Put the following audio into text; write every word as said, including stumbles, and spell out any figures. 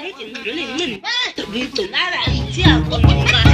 Ay, que no le men. Visto nada, ya con